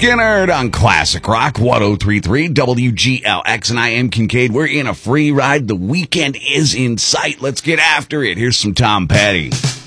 Skinner on Classic Rock 1033 WGLX, and I am Kincaid. We're in a free ride. The weekend is in sight. Let's get after it. Here's some Tom Petty.